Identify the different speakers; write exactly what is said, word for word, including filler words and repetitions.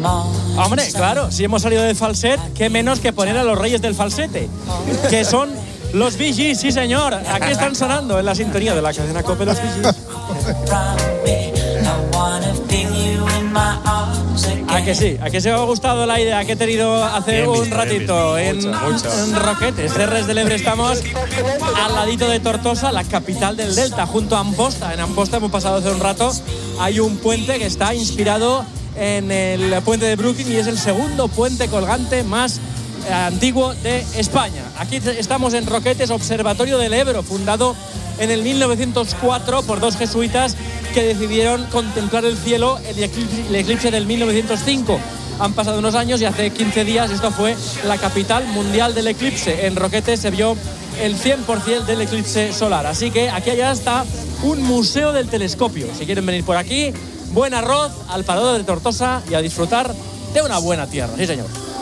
Speaker 1: Hombre, claro, si hemos salido de falset, qué menos que poner a los reyes del falsete, que son los Bee Gees, sí señor. Aquí están sonando en la sintonía de la cadena COPE los Bee Gees. ¿A que sí? ¿A que se os ha gustado la idea que he tenido hace bien un visto, ratito en, mucho, mucho. en Roquetes, Terres del Ebre? Estamos al ladito de Tortosa, la capital del Delta, junto a Amposta. En Amposta hemos pasado hace un rato. Hay un puente que está inspirado en el puente de Brooklyn y es el segundo puente colgante más eh, antiguo de España. Aquí estamos en Roquetes, Observatorio del Ebro, fundado en el mil novecientos cuatro por dos jesuitas que decidieron contemplar el cielo el eclipse, el eclipse del mil novecientos cinco. Han pasado unos años y hace quince días esto fue la capital mundial del eclipse. En Roquetes se vio el cien por ciento del eclipse solar. Así que aquí allá está un museo del telescopio. Si quieren venir por aquí, buen arroz al parador de Tortosa y a disfrutar de una buena tierra. Sí, señor.